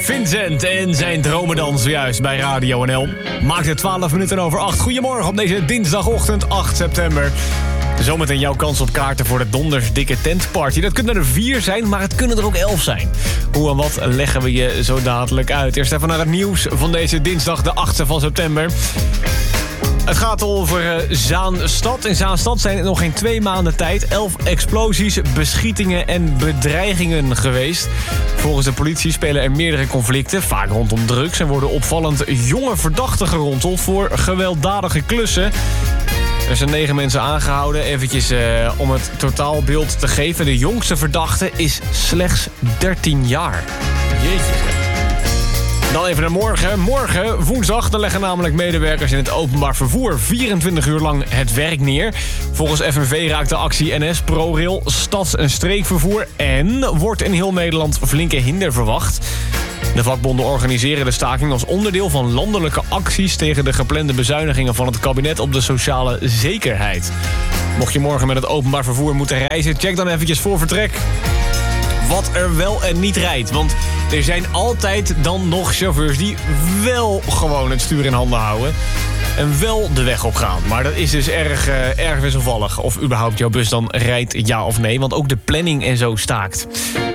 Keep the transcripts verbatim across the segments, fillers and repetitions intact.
Vincent en zijn dromedans zojuist bij Radio N L. Maakt het twaalf minuten over acht. Goedemorgen op deze dinsdagochtend acht september. Zometeen jouw kans op kaarten voor de Dondersdikke Tentparty. Dat kunnen er vier zijn, maar het kunnen er ook elf zijn. Hoe en wat leggen we je zo dadelijk uit. Eerst even naar het nieuws van deze dinsdag de achtste van september. Het gaat over uh, Zaanstad. In Zaanstad zijn er nog geen twee maanden tijd elf explosies, beschietingen en bedreigingen geweest. Volgens de politie spelen er meerdere conflicten, vaak rondom drugs, en worden opvallend jonge verdachten geronteld voor gewelddadige klussen. Er zijn negen mensen aangehouden. Eventjes uh, om het totaalbeeld te geven. De jongste verdachte is slechts dertien jaar. Jeetje. Dan even naar morgen. Morgen, woensdag, dan leggen namelijk medewerkers in het openbaar vervoer vierentwintig uur lang het werk neer. Volgens F N V raakt de actie N S, ProRail, stads- en streekvervoer en wordt in heel Nederland flinke hinder verwacht. De vakbonden organiseren de staking als onderdeel van landelijke acties tegen de geplande bezuinigingen van het kabinet op de sociale zekerheid. Mocht je morgen met het openbaar vervoer moeten reizen, check dan eventjes voor vertrek wat er wel en niet rijdt. Want er zijn altijd dan nog chauffeurs die wel gewoon het stuur in handen houden en wel de weg op gaan. Maar dat is dus erg, uh, erg wisselvallig of überhaupt jouw bus dan rijdt, ja of nee. Want ook de planning en zo staakt.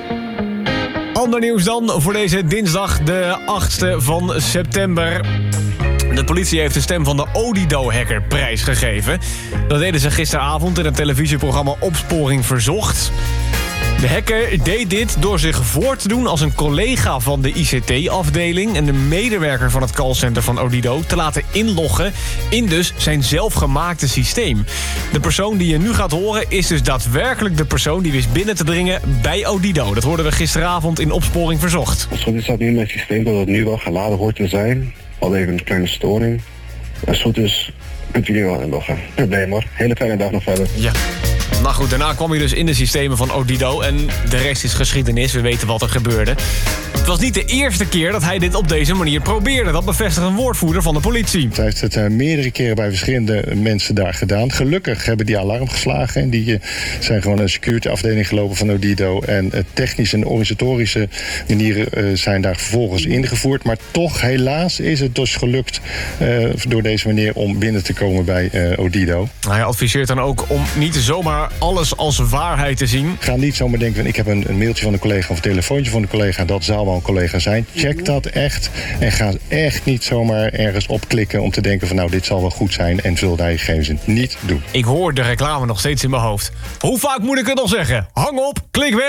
Ander nieuws dan voor deze dinsdag de achtste van september. De politie heeft de stem van de Odido-hacker prijsgegeven. Dat deden ze gisteravond in het televisieprogramma Opsporing Verzocht. De hacker deed dit door zich voor te doen als een collega van de I C T-afdeling en de medewerker van het callcenter van Odido te laten inloggen in dus zijn zelfgemaakte systeem. De persoon die je nu gaat horen is dus daadwerkelijk de persoon die wist binnen te dringen bij Odido. Dat hoorden we gisteravond in Opsporing Verzocht. Als het is dat nu in mijn systeem dat het nu wel geladen hoort te zijn. Al even een kleine storing. Als het goed is, kunt u nu wel inloggen. Probleem hoor. Hele fijne dag nog verder. Ja. Nou goed, daarna kwam hij dus in de systemen van Odido en de rest is geschiedenis. We weten wat er gebeurde. Het was niet de eerste keer dat hij dit op deze manier probeerde. Dat bevestigt een woordvoerder van de politie. Hij heeft het uh, meerdere keren bij verschillende mensen daar gedaan. Gelukkig hebben die alarm geslagen. En die uh, zijn gewoon een security afdeling gelopen van Odido. En uh, technische en organisatorische manieren uh, zijn daar vervolgens ingevoerd. Maar toch, helaas, is het dus gelukt uh, door deze manier om binnen te komen bij uh, Odido. Hij adviseert dan ook om niet zomaar alles als waarheid te zien. Ga niet zomaar denken van ik heb een, een mailtje van een collega of een telefoontje van een collega. Dat zou wel een collega zijn. Check dat echt. En ga echt niet zomaar ergens opklikken om te denken van nou dit zal wel goed zijn. En vul daar je gegevens in. Niet doen. Ik hoor de reclame nog steeds in mijn hoofd. Hoe vaak moet ik het nog zeggen? Hang op, klik weg.